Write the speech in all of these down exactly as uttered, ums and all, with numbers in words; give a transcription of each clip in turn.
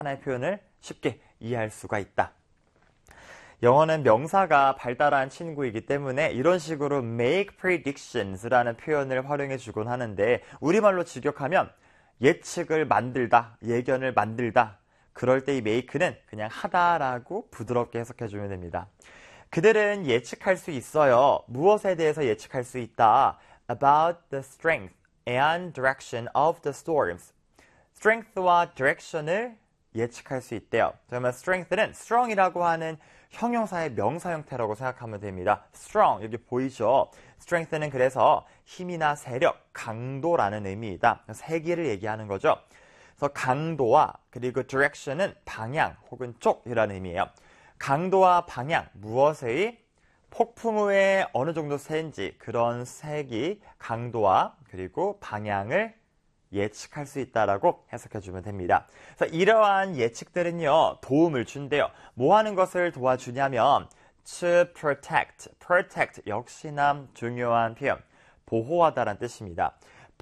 하나의 표현을 쉽게 이해할 수가 있다. 영어는 명사가 발달한 친구이기 때문에 이런 식으로 make predictions라는 표현을 활용해 주곤 하는데 우리말로 직역하면 예측을 만들다, 예견을 만들다. 그럴 때 이 make는 그냥 하다라고 부드럽게 해석해 주면 됩니다. 그들은 예측할 수 있어요. 무엇에 대해서 예측할 수 있다. About the strength and direction of the storms. strength와 direction을 예측할 수 있대요. 그러면 strength는 strong이라고 하는 형용사의 명사 형태라고 생각하면 됩니다. strong, 여기 보이죠? strength는 그래서 힘이나 세력, 강도라는 의미이다. 세기를 얘기하는 거죠. 그래서 강도와 그리고 direction은 방향 혹은 쪽이라는 의미예요. 강도와 방향, 무엇의 폭풍우에 어느 정도 센지 그런 세기, 강도와 그리고 방향을 예측할 수 있다라고 해석해주면 됩니다. 그래서 이러한 예측들은요, 도움을 준대요. 뭐 하는 것을 도와주냐면 to protect, protect 역시나 중요한 표현, 보호하다라는 뜻입니다.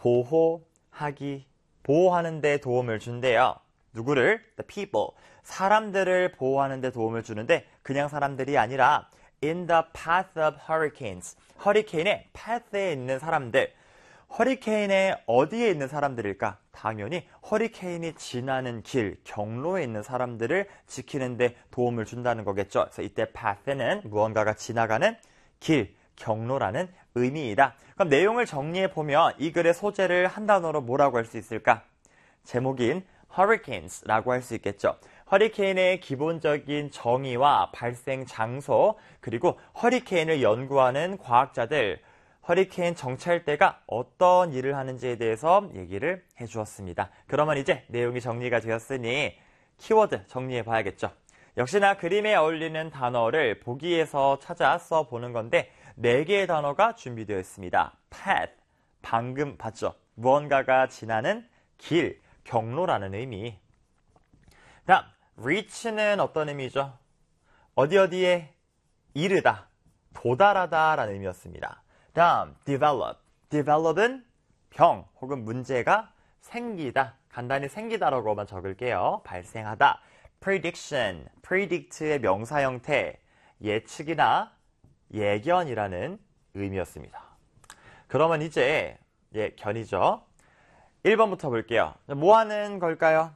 보호하기, 보호하는 데 도움을 준대요. 누구를? The people, 사람들을 보호하는 데 도움을 주는데 그냥 사람들이 아니라 in the path of hurricanes, 허리케인의 path에 있는 사람들, 허리케인의 어디에 있는 사람들일까? 당연히 허리케인이 지나는 길, 경로에 있는 사람들을 지키는 데 도움을 준다는 거겠죠. 그래서 이때 path는 무언가가 지나가는 길, 경로라는 의미이다. 그럼 내용을 정리해 보면 이 글의 소재를 한 단어로 뭐라고 할 수 있을까? 제목인 hurricanes라고 할 수 있겠죠. 허리케인의 기본적인 정의와 발생 장소, 그리고 허리케인을 연구하는 과학자들, 허리케인 정찰대가 어떤 일을 하는지에 대해서 얘기를 해주었습니다. 그러면 이제 내용이 정리가 되었으니 키워드 정리해 봐야겠죠. 역시나 그림에 어울리는 단어를 보기에서 찾아 써보는 건데 네 개의 단어가 준비되어 있습니다. path, 방금 봤죠? 무언가가 지나는 길, 경로라는 의미. 다음, reach는 어떤 의미죠? 어디 어디에 이르다, 도달하다 라는 의미였습니다. 다음, develop. develop은 병 혹은 문제가 생기다. 간단히 생기다라고만 적을게요. 발생하다. prediction. predict의 명사 형태. 예측이나 예견이라는 의미였습니다. 그러면 이제 예견이죠. 일 번부터 볼게요. 뭐 하는 걸까요?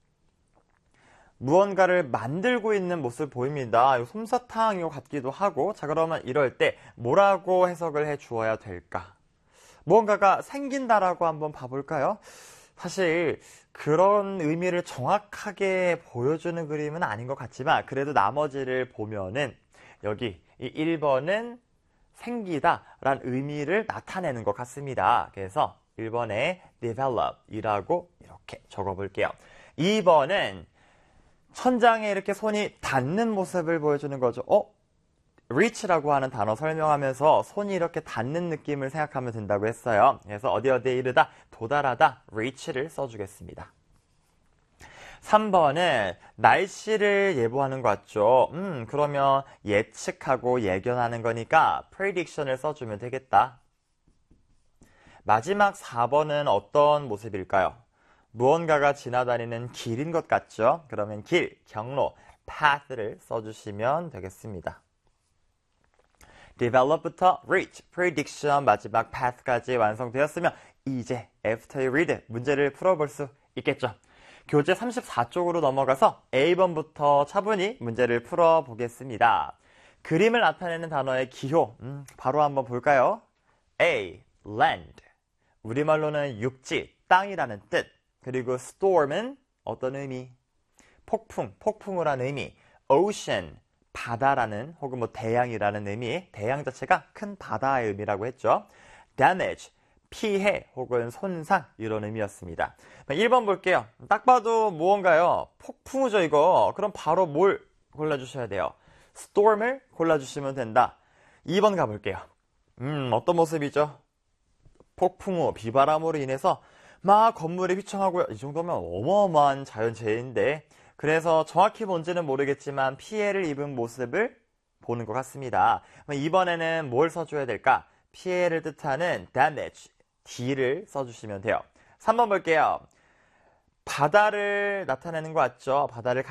무언가를 만들고 있는 모습 보입니다. 이거 솜사탕 이거 같기도 하고. 자, 그러면 이럴 때 뭐라고 해석을 해 주어야 될까? 무언가가 생긴다라고 한번 봐볼까요? 사실 그런 의미를 정확하게 보여주는 그림은 아닌 것 같지만 그래도 나머지를 보면은 여기 이 일 번은 생기다라는 의미를 나타내는 것 같습니다. 그래서 일 번에 develop 이라고 이렇게 적어볼게요. 이 번은 천장에 이렇게 손이 닿는 모습을 보여주는 거죠. 어? reach라고 하는 단어 설명하면서 손이 이렇게 닿는 느낌을 생각하면 된다고 했어요. 그래서 어디 어디에 이르다, 도달하다, reach를 써주겠습니다. 삼 번은 날씨를 예보하는 것 같죠. 음, 그러면 예측하고 예견하는 거니까 prediction을 써주면 되겠다. 마지막 사 번은 어떤 모습일까요? 무언가가 지나다니는 길인 것 같죠? 그러면 길, 경로, path를 써주시면 되겠습니다. develop부터 reach, prediction, 마지막 path까지 완성되었으면 이제 after you read 문제를 풀어볼 수 있겠죠? 교재 삼십사 쪽으로 넘어가서 에이 번부터 차분히 문제를 풀어보겠습니다. 그림을 나타내는 단어의 기호, 음, 바로 한번 볼까요? A, land. 우리말로는 육지, 땅이라는 뜻. 그리고 storm은 어떤 의미? 폭풍, 폭풍우라는 의미. ocean, 바다라는 혹은 뭐 대양이라는 의미. 대양 자체가 큰 바다의 의미라고 했죠. damage, 피해 혹은 손상 이런 의미였습니다. 일 번 볼게요. 딱 봐도 무언가요? 폭풍우죠 이거. 그럼 바로 뭘 골라주셔야 돼요? storm을 골라주시면 된다. 이 번 가볼게요. 음, 어떤 모습이죠? 폭풍우, 비바람으로 인해서 막 건물이 휘청하고요. 이 정도면 어마어마한 자연재해인데 그래서 정확히 뭔지는 모르겠지만 피해를 입은 모습을 보는 것 같습니다. 이번에는 뭘 써줘야 될까? 피해를 뜻하는 damage, D를 써주시면 돼요. 삼 번 볼게요. 바다를 나타내는 것 같죠? 바다를